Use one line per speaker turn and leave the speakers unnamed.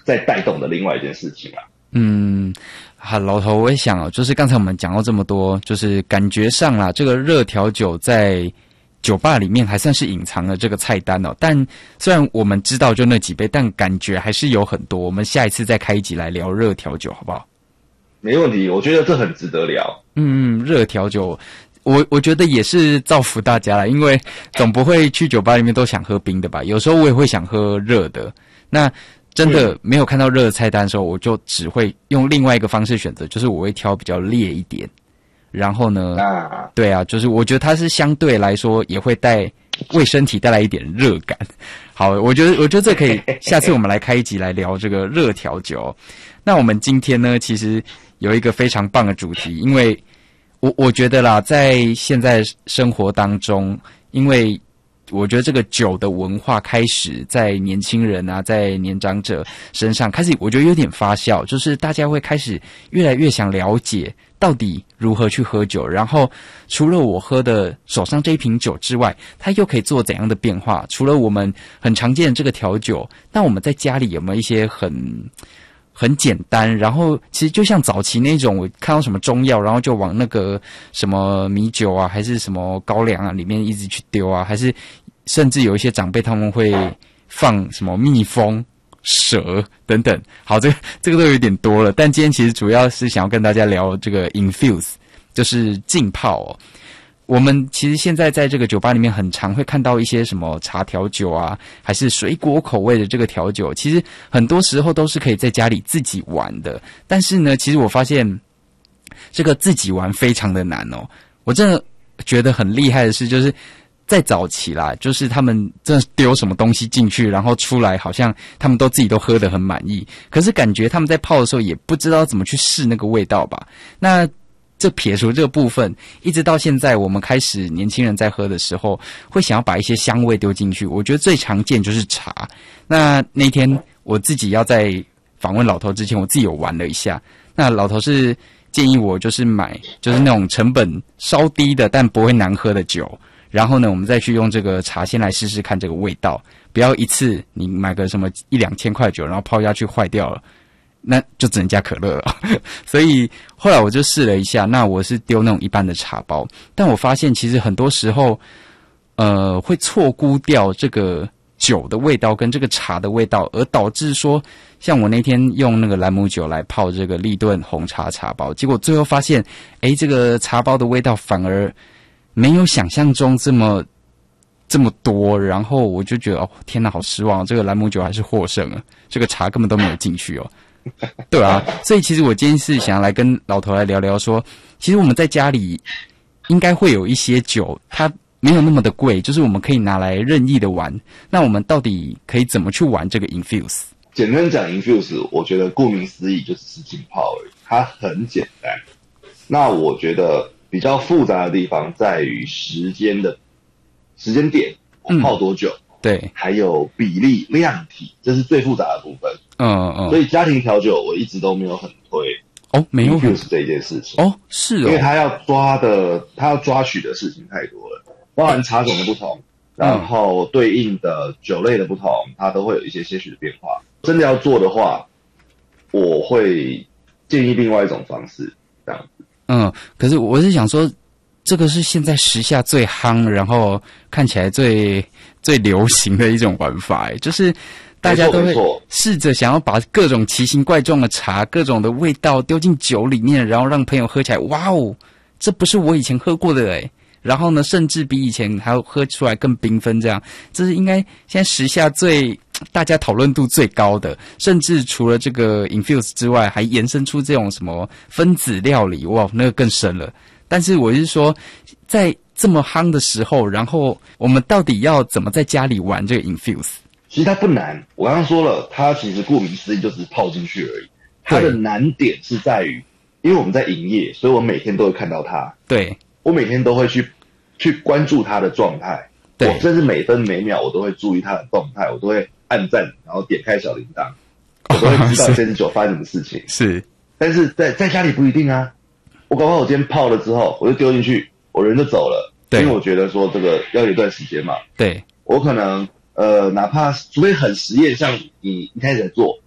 在带动的另外一件事情啊。
好，老头，我也想哦，就是刚才我们讲到这么多，就是感觉上啦，这个热调酒在酒吧里面还算是隐藏了这个菜单哦。但虽然我们知道就那几杯，但感觉还是有很多。我们下一次再开一集来聊热调酒，好不好？
没问题，我觉得这很值得聊。
热调酒，我觉得也是造福大家啦，因为总不会去酒吧里面都想喝冰的吧？有时候我也会想喝热的。那真的没有看到热的菜单的时候，我就只会用另外一个方式选择，就是我会挑比较烈一点。然后呢，对啊，就是我觉得它是相对来说也会为身体带来一点热感。好，我觉得这可以，下次我们来开一集来聊这个热调酒。那我们今天呢，其实有一个非常棒的主题，因为我觉得啦，在现在生活当中，因为我觉得这个酒的文化开始在年轻人啊，在年长者身上开始，我觉得有点发酵，就是大家会开始越来越想了解到底如何去喝酒，然后除了我喝的手上这一瓶酒之外，它又可以做怎样的变化？除了我们很常见的这个调酒，那我们在家里有没有一些很简单，然后其实就像早期那种，我看到什么中药，然后就往那个什么米酒啊，还是什么高粱啊里面一直去丢啊，还是甚至有一些长辈他们会放什么蜜蜂、蛇等等。好，这个都有点多了，但今天其实主要是想要跟大家聊这个 infuse， 就是浸泡哦。我们其实现在在这个酒吧里面很常会看到一些什么茶调酒啊，还是水果口味的这个调酒，其实很多时候都是可以在家里自己玩的。但是呢，其实我发现这个自己玩非常的难哦。我真的觉得很厉害的是，就是在早期啦，就是他们真的丢什么东西进去，然后出来好像他们都自己都喝得很满意，可是感觉他们在泡的时候也不知道怎么去试那个味道吧。那这撇除这个部分，一直到现在我们开始年轻人在喝的时候，会想要把一些香味丢进去。我觉得最常见就是茶。那天我自己要在访问老头之前，我自己有玩了一下。那老头是建议我就是买就是那种成本稍低的但不会难喝的酒，然后呢我们再去用这个茶先来试试看这个味道，不要一次你买个什么1-2千块酒，然后泡下去坏掉了，那就只能加可乐了。所以后来我就试了一下，那我是丢那种一般的茶包，但我发现其实很多时候会错估掉这个酒的味道跟这个茶的味道，而导致说像我那天用那个兰姆酒来泡这个立顿红茶茶包，结果最后发现这个茶包的味道反而没有想象中这么多，然后我就觉得天哪，好失望，这个兰姆酒还是获胜了，这个茶根本都没有进去哦。对啊，所以其实我今天是想要来跟老头来聊聊说，其实我们在家里应该会有一些酒，它没有那么的贵，就是我们可以拿来任意的玩。那我们到底可以怎么去玩这个 infuse？
简单讲 infuse， 我觉得顾名思义就只是浸泡而已，它很简单。那我觉得比较复杂的地方在于时间点，我泡多久，
对，
还有比例量体，这是最复杂的部分。所以家庭调酒我一直都没有很推
没有
infuse 这一件事情
是哦，
因为他要抓取的事情太多了，包含茶种的不同，然后对应的酒类的不同，它都会有一些些许的变化。真的要做的话，我会建议另外一种方式，这样子。
可是我是想说，这个是现在时下最夯，然后看起来最流行的一种玩法，就是大家都会试着想要把各种奇形怪状的茶、各种的味道丢进酒里面，然后让朋友喝起来，哇哦，这不是我以前喝过的然后呢，甚至比以前还要喝出来更缤纷，这样，这是应该现在时下大家讨论度最高的，甚至除了这个 infuse 之外，还延伸出这种什么分子料理，哇，那个更深了。但是我是说，在这么夯的时候，然后我们到底要怎么在家里玩这个 infuse？
其实它不难，我刚刚说了，它其实顾名思义就只是泡进去而已。它的难点是在于，因为我们在营业，所以我每天都会看到它。对，我每天都会去关注它的状态，我甚至每分每秒我都会注意它的动态，我都会按赞，然后点开小铃铛，我都会知道这支酒发生什么事情。是，但是在家里不一定啊。我搞不好我今天泡了之后，我就丢进去，我人就走了。对，因为我觉得说这个要有一段时间嘛。对，我可能哪怕除非很实验，像你一开始在做，